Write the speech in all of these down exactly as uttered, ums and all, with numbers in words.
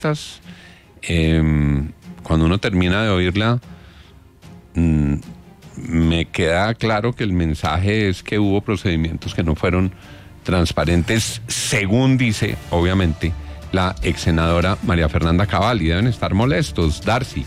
Eh, cuando uno termina de oírla, mmm, me queda claro que el mensaje es que hubo procedimientos que no fueron transparentes, según dice, obviamente, la ex senadora María Fernanda Cabal, y deben estar molestos. Darcy.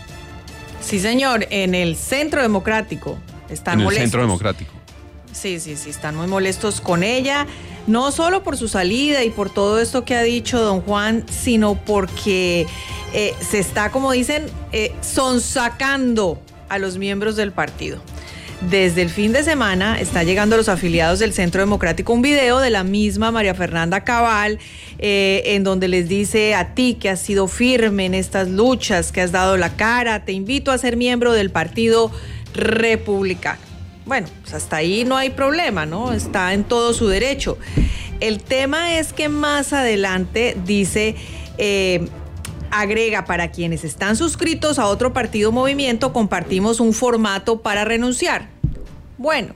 Sí, señor, en el Centro Democrático están en el molestos. Centro Democrático. Sí, sí, sí, están muy molestos con ella, no solo por su salida y por todo esto que ha dicho don Juan, sino porque eh, se está, como dicen, eh, sonsacando a los miembros del partido. Desde el fin de semana está llegando a los afiliados del Centro Democrático un video de la misma María Fernanda Cabal, eh, en donde les dice: a ti que has sido firme en estas luchas, que has dado la cara, te invito a ser miembro del Partido Republicano. Bueno, pues hasta ahí no hay problema, ¿no? Está en todo su derecho. El tema es que más adelante dice, eh, agrega: para quienes están suscritos a otro partido o movimiento, compartimos un formato para renunciar. Bueno,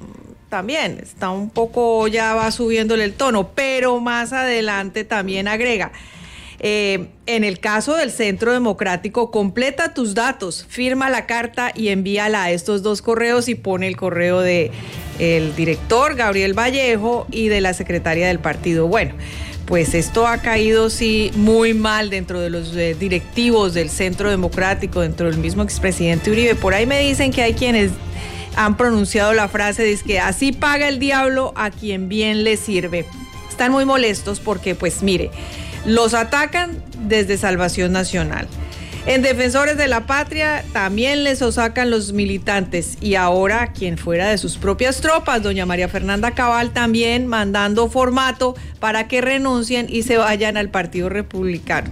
también está un poco, ya va subiéndole el tono, pero más adelante también agrega: Eh, en el caso del Centro Democrático, completa tus datos, firma la carta y envíala a estos dos correos, y pone el correo de el director Gabriel Vallejo y de la secretaria del partido. Bueno, pues esto ha caído sí muy mal dentro de los eh, directivos del Centro Democrático, dentro del mismo expresidente Uribe. Por ahí me dicen que hay quienes han pronunciado la frase de que así paga el diablo a quien bien le sirve. Están muy molestos porque, pues mire, los atacan desde Salvación Nacional. En Defensores de la Patria también les sacan los militantes, y ahora quien fuera de sus propias tropas, doña María Fernanda Cabal, también mandando formato para que renuncien y se vayan al Partido Republicano.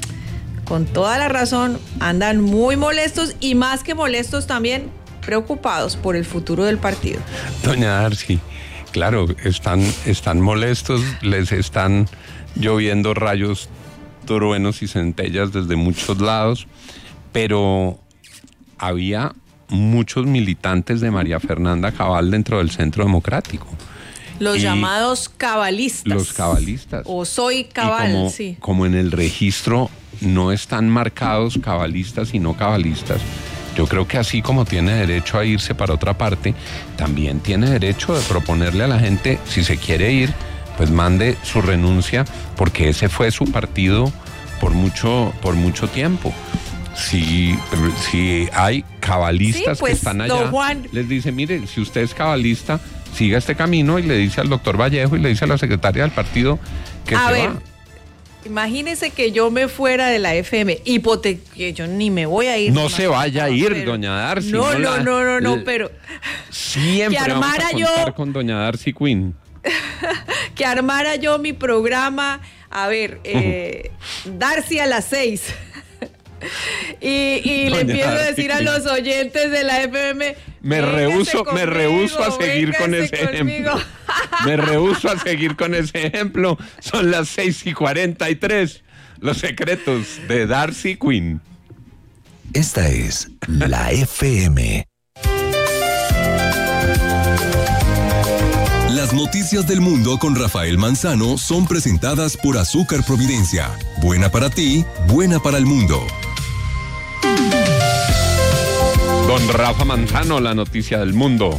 Con toda la razón, andan muy molestos, y más que molestos también preocupados por el futuro del partido. Doña Darcy, claro, están, están molestos, les están lloviendo rayos, truenos y centellas desde muchos lados, pero había muchos militantes de María Fernanda Cabal dentro del Centro Democrático. Los y llamados cabalistas. Los cabalistas. O soy cabal, como, sí. Como en el registro no están marcados cabalistas y no cabalistas, yo creo que así como tiene derecho a irse para otra parte, también tiene derecho de proponerle a la gente, si se quiere ir, pues mande su renuncia, porque ese fue su partido por mucho, por mucho tiempo. Si, si hay cabalistas, sí, pues, que están allá, Juan, les dice: mire, si usted es cabalista, siga este camino, y le dice al doctor Vallejo y le dice a la secretaria del partido que a se ver, va. Imagínese que yo me fuera de la F M, hipote- que yo ni me voy a ir. No se vaya a ir, pero, doña Darcy. No, no, la, no, no, no, la, pero siempre que vamos armara a contar yo con doña Darcy Quinn. Que armara yo mi programa, a ver, eh, Darcy a las seis. y y le empiezo a decir a los oyentes de la F M: me rehuso, conmigo, me rehuso a seguir con ese conmigo. ejemplo. Me rehuso a seguir con ese ejemplo. Son las seis y cuarenta y tres. Los secretos de Darcy Quinn. Esta es la F M. Las noticias del mundo con Rafael Manzano son presentadas por Azúcar Providencia. Buena para ti, buena para el mundo. Don Rafa Manzano, la noticia del mundo.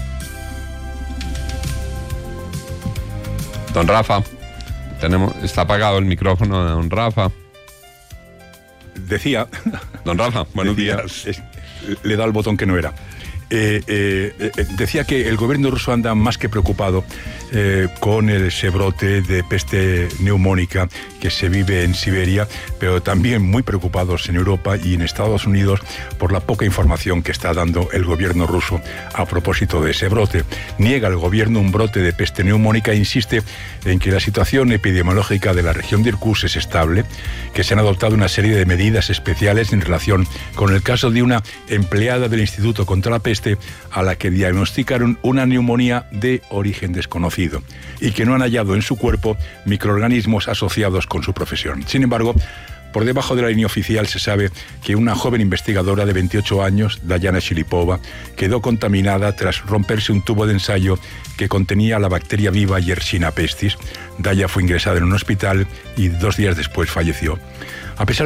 Don Rafa, tenemos, está apagado el micrófono de don Rafa. Decía... Don Rafa, buenos decía, días. Es, le da el botón que no era. Eh, eh, eh, decía que el gobierno ruso anda más que preocupado eh, con ese brote de peste neumónica que se vive en Siberia, pero también muy preocupados en Europa y en Estados Unidos por la poca información que está dando el gobierno ruso a propósito de ese brote. Niega el gobierno un brote de peste neumónica e insiste en que la situación epidemiológica de la región de Irkutsk es estable, que se han adoptado una serie de medidas especiales en relación con el caso de una empleada del Instituto contra la Peste a la que diagnosticaron una neumonía de origen desconocido y que no han hallado en su cuerpo microorganismos asociados con su profesión. Sin embargo, por debajo de la línea oficial se sabe que una joven investigadora de veintiocho años, Dayana Shilipova, quedó contaminada tras romperse un tubo de ensayo que contenía la bacteria viva Yersinia pestis. Daya fue ingresada en un hospital y dos días después falleció. A pesar